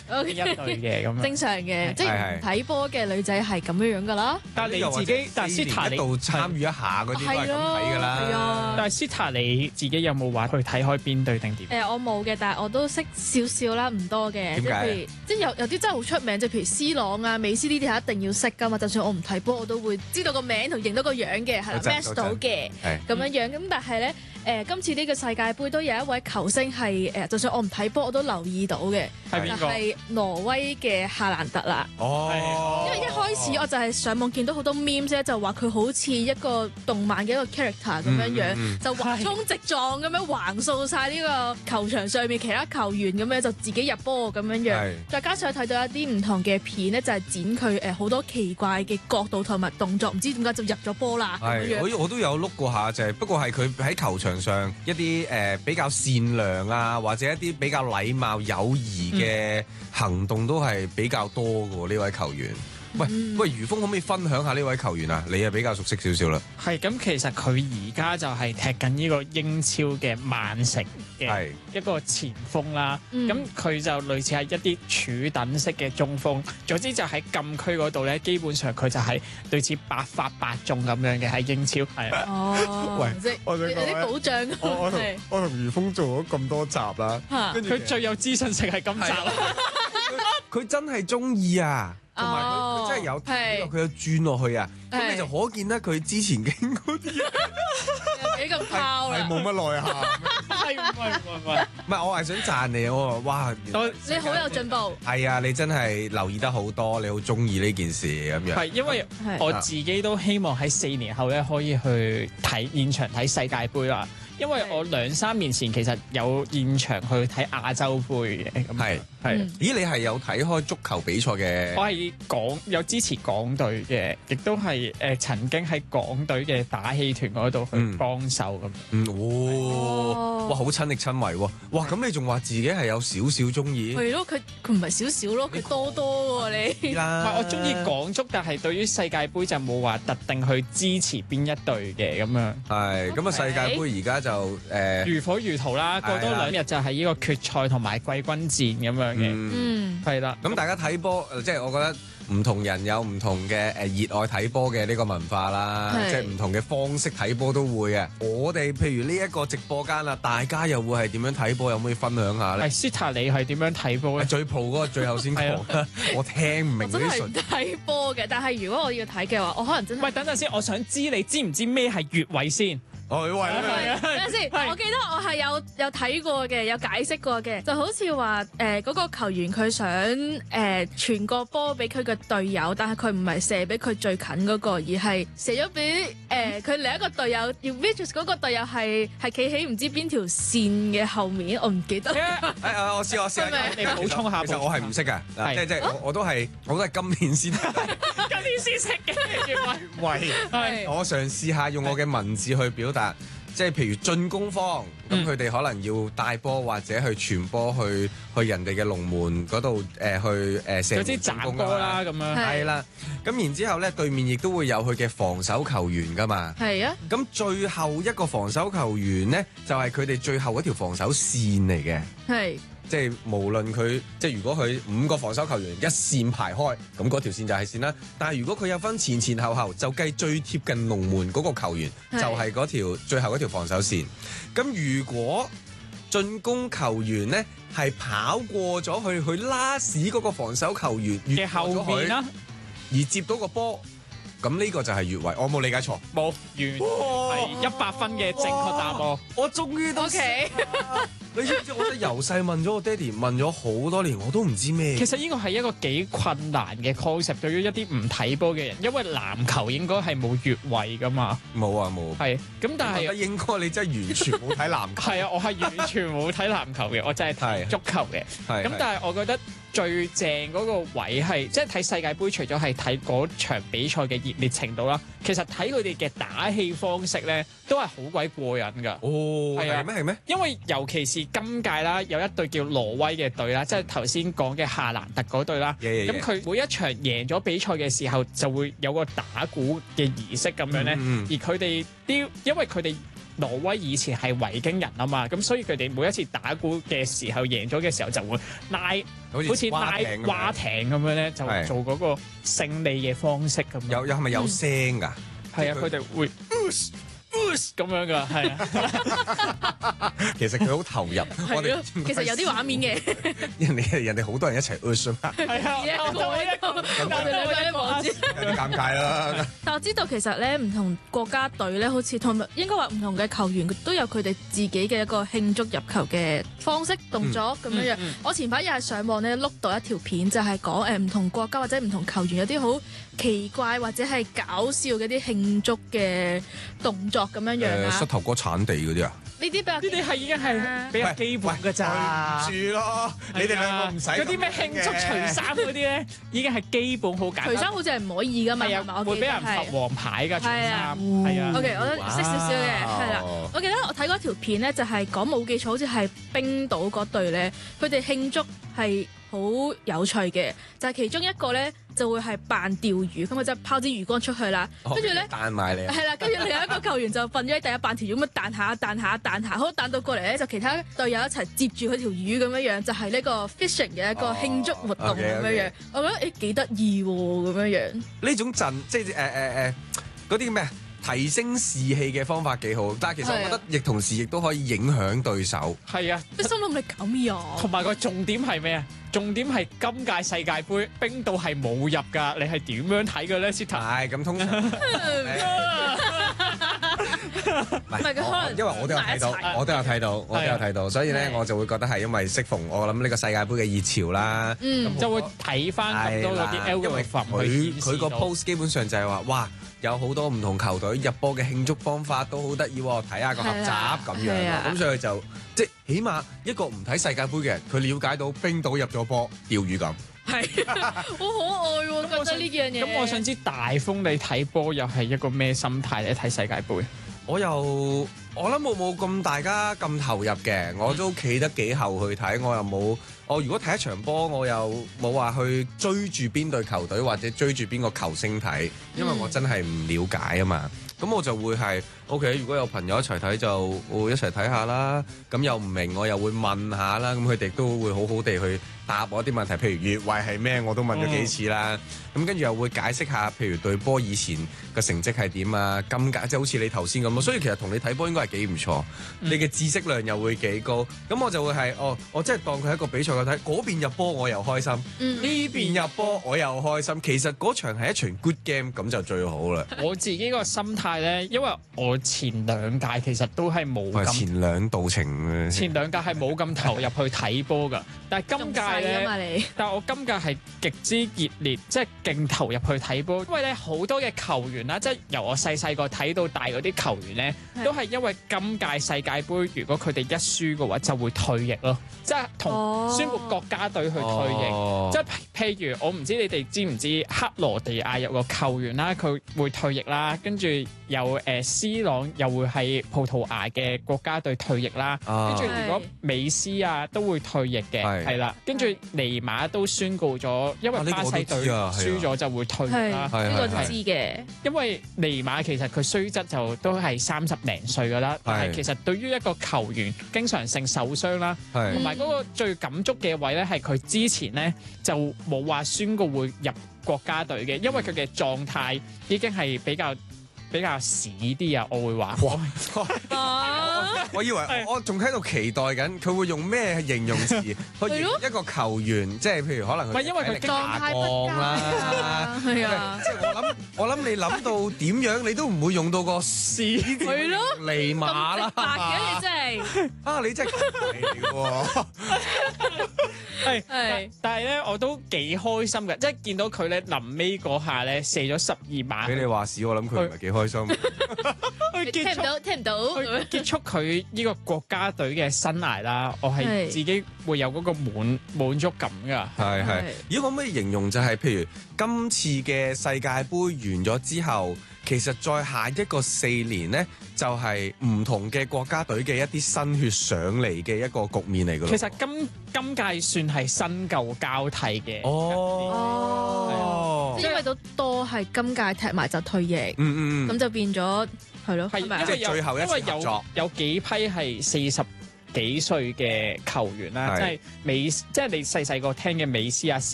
一隊嘅咁樣。 正常嘅，即係唔睇波嘅女仔係咁樣㗎啦。 但係你自己，但係 Sita 一度參與一下嗰啲都係咁睇㗎啦。 係啊。 但係 Sita 你自己有冇話去睇開邊隊定點？ 我冇嘅，但係我都識少少啦，唔多嘅。 點解？ 譬如即係有啲真係好出名，即係譬如 C 朗啊、美斯呢啲係一定要識㗎嘛。就算我唔睇波，我都會知道個名同認到個樣嘅，係啦 match 到嘅咁樣樣。咁但係咧今次呢個世界盃都有一位球星係就算我唔睇波我都留意到嘅， 係邊個？ 就係挪威嘅夏蘭特啦。 哦， 因為一開始我就係上網見到好多 memes 咧，就話佢好似一個動漫嘅一個 character 咁樣樣，就橫衝直撞咁樣橫掃晒呢個球場上面其他球員咁樣，就自己入波咁樣樣。再加上睇到一啲唔同嘅片咧，就係剪佢好多奇怪嘅角度同埋動作，唔知點解就入咗波啦咁樣樣。 我都有碌過下，就係不過係佢喺球場上一啲比較善良啊，或者一啲比較禮貌友誼嘅行動都係比較多嘅喎，呢位球員。喂，余峰可唔可以分享下呢位球員啊？你係比較熟悉少少啦。 係咁，其實佢而家就係踢緊呢個英超嘅曼城嘅一個前鋒啦。咁佢就類似係一啲柱等式嘅中鋒。總之就喺禁區嗰度咧，基本上佢就係類似百發百中咁樣嘅喺英超。係啊。 哦， 喂，我想講有啲保障。 我同余峰做咗咁多集啦，跟住佢最有資訊性係今集啦。 佢真係中意啊！同埋佢真係有佢有轉落去啊！咁你就可見得佢之前經嗰啲幾咁拋係冇乜內涵。 唔係，我係想讚你啊！我話哇， 你好有進步。 係啊，你真係留意得好多，你好中意呢件事咁樣。 係因為我自己都希望喺4年後咧可以去睇現場睇世界盃啦。因為我2-3年前其實有現場去睇亞洲盃嘅，咁係。 咦，你係有睇開足球比賽嘅？ 我係有支持港隊嘅，亦都係曾經喺港隊嘅打氣團嗰度去幫手咁。 哇，好親力親為喎！哇，咁你仲話自己係有少少中意？ 係咯，佢唔係少少咯，佢多多喎你。 唔係我中意港足，但係對於世界盃就冇話特定去支持邊一隊嘅咁樣。 係咁啊！世界盃而家就如火如荼啦，過多2日就係呢個決賽同埋季軍戰咁樣嘅，係啦。 咁大家睇波，即係我覺得唔同人有唔同嘅熱愛睇波嘅呢個文化啦，即係唔同嘅方式睇波都會嘅。我哋譬如呢一個直播間啦，大家又會係點樣睇波？有冇可以分享下咧 ？Sita 你係點樣睇波咧？ 最 pro 嗰個最後先講啦，我聽唔明嗰啲純睇波嘅，但係如果我要睇嘅話，我可能真係。 喂，等陣先，我想知你知唔知咩係越位先？ 哦，越位啦！ 等陣先，我記得我係有睇過嘅，有解釋過嘅，就好似話嗰個球員佢想傳個波俾佢嘅隊友，但係佢唔係射俾佢最近嗰個，而係射咗俾佢另一個隊友，而 which 嗰個隊友係企喺唔知邊條線嘅後面，我唔記得。 我試你補充下。 其實我係唔識㗎，即係我都係今年先識嘅越位。 我嘗試下用我嘅文字去表達。即係譬如進攻方，咁佢哋可能要帶波或者去傳波去人哋嘅龍門嗰度去射進攻啦咁樣。 係啦，咁然之後咧，對面亦都會有佢嘅防守球員噶嘛。 係啊。咁最後一個防守球員咧，就係佢哋最後嗰條防守線嚟嘅。 係。 即係無論佢，即係如果佢5個防守球員一線排開，咁嗰條線就係線啦。但係如果佢有分前前後後，就計最貼近龍門嗰個球員，就係嗰條最後嗰條防守線。咁如果進攻球員呢係跑過咗去拉屎嗰個防守球員嘅後面啦， 而接到個波，咁呢個就係越位。我冇理解錯， 冇，係100分嘅正確答案。 我終於都 OK。 你知唔知？我覺得由細問咗我爹哋，問咗好多年，我都唔知咩。 其實呢個係一個幾困難嘅 concept，對於一啲唔睇波嘅人，因為籃球應該係冇越位噶嘛。 冇啊冇。 係，咁但係應該你真係完全冇睇籃球。 係啊，我係完全冇睇籃球嘅，我真係睇足球嘅。咁但係我覺得最正嗰個位係，即係睇世界盃，除咗係睇嗰場比賽嘅熱烈程度啦，其實睇佢哋嘅打氣方式咧，都係好鬼過癮㗎。 哦，係咩係咩？ 因為尤其是今屆啦，有一隊叫挪威嘅隊啦，即係頭先講嘅夏蘭特嗰隊啦。咁佢每一場贏咗比賽嘅時候，就會有個打鼓嘅儀式咁樣咧。而佢哋因為佢哋挪威以前係維京人啊嘛，咁所以佢哋每一次打鼓嘅時候贏咗嘅時候就會拉，好似拉蛙艇咁樣咧，就做嗰個勝利嘅方式咁。 有係咪有聲㗎？ 係啊，佢哋會咁樣㗎，係啊。 其實佢好投入，我哋其實有啲畫面嘅。 人哋好多人一齊嘛。 係啊， 我哋兩個咧望住， 有啲尷尬啦。 但我知道其實咧唔同國家隊咧，好似同應該話唔同嘅球員都有佢哋自己嘅一個慶祝入球嘅方式動作咁樣樣。我前排又係上網咧碌到一條片，就係講唔同國家或者唔同球員有啲好奇怪或者係搞笑嘅啲慶祝嘅動作咁樣樣啊。 膝頭哥鏟地嗰啲啊？ 呢啲係已經係比較基本㗎咋。 對唔住咯，你哋兩個唔使。 嗰啲咩慶祝除衫嗰啲咧，已經係基本好簡單。 除衫好似係唔可以㗎嘛，係嘛？ 會俾人罰黃牌㗎，除衫。係啊。 OK，我都識少少嘅，係啦。我記得我睇過一條片咧，就係講冇記錯，好似係冰島嗰隊咧，佢哋慶祝係好有趣嘅，就係其中一個咧就會係扮釣魚，咁佢就拋支魚竿出去啦，跟住咧彈埋嚟，係啦，跟住另一個球員就瞓咗喺第一扮條魚咁樣彈下彈下彈下，好彈到過嚟咧就其他隊友一齊接住佢條魚咁樣樣，就係呢個 fishing 嘅一個慶祝活動咁樣樣，我覺得幾得意喎咁樣樣。呢種陣即係嗰啲咩提升士氣嘅方法幾好，但係其實我覺得亦同時亦都可以影響對手。 係啊， 你心諗你咁樣。 同埋個重點係咩啊？重點係今屆世界盃冰島係冇入㗎，你係點樣睇嘅咧 Sita？ 係咁通常， 唔係佢可能， 因為我都有睇到，所以咧我就會覺得係因為適逢我諗呢個世界盃嘅熱潮啦， 就會睇翻咁多嗰啲 algorithm 佢個 post 基本上就係話，哇！有好多唔同球隊入波嘅慶祝方法都好得意喎，睇下個合集咁樣，咁所以就即係起碼一個唔睇世界盃嘅人，佢了解到冰島入咗波釣魚咁， 係好可愛喎，覺得呢樣嘢。 咁我想知大風你睇波又係一個咩心態嚟睇世界盃？ 我諗冇咁大家咁投入嘅，我都企得幾後去睇，我如果睇一場波，我又冇話去追住邊隊球隊或者追住邊個球星睇，因為我真係唔了解啊嘛。咁我就會係 OK， 如果有朋友一齊睇就會一齊睇下啦。咁又唔明我又會問下啦。咁佢哋都會好好地去答我啲問題，譬如越位係咩，我都問咗幾次啦。咁跟住又會解釋下，譬如對波以前嘅成績係點啊，今屆即係好似你頭先咁咯。所以其實同你睇波應該係幾唔錯，你嘅知識量又會幾高。咁我就會係我真係當佢係一個比賽咁睇，嗰邊入波我又開心，呢邊入波我又開心。其實嗰場係一場 good game， 咁就最好啦。 我自己個心態咧，因為我前兩屆其實都係冇咁前兩道程， 前兩屆係冇咁投入去睇波㗎，但係今屆咧，但係我今屆係極之熱烈，即係勁投入去睇波，因為咧好多嘅球員啦，即係由我細個睇到大嗰啲球員咧，都係因為今屆世界盃，如果佢哋一輸嘅話，就會退役咯，即係同宣布國家隊去退役，即係譬如我唔知你哋知唔知克羅地亞有個球員啦，佢會退役啦，跟住有C朗又會係葡萄牙嘅國家隊退役啦，跟住如果美斯啊都會退役嘅，係啦，跟住尼馬都宣告咗，因為巴西隊輸咗就會退役啦。 呢個就知嘅， 因為尼馬其實佢雖則就都係30零歲㗎啦，但係其實對於一個球員經常性受傷啦，同埋嗰個最感觸嘅位咧係佢之前咧就冇話宣告會入國家隊嘅，因為佢嘅狀態已經係比較屎啲啊，我會話。 我以為我仲喺度期待緊佢會用咩形容詞去形容一個球員，即係譬如可能佢因為佢狀態不佳啦，係啊， 即係我諗你諗到點樣，你都唔會用到個屎係咯， 尼馬啦， 白嘅你真係你真係嚟喎。 係，但係咧我都幾開心嘅，即係見到佢咧臨尾嗰下咧射咗12碼。俾你話事，我諗佢唔係幾開心。 聽唔到， 結束佢呢個國家隊嘅生涯啦，我係自己會有嗰個滿足感㗎。 係。如果可唔可以形容就係譬如今次嘅世界盃完咗之後，其實再下一個4年呢，就係唔同嘅國家隊嘅一啲新血上嚟嘅一個局面嚟㗎咯。 其實今屆算係新舊交替嘅。 因為都多係今屆踢埋就退役，咁就變咗係咯， 係咪即係最後一次合作， 有幾批係40幾歲嘅球員啦，即係你細細個聽嘅美斯啊。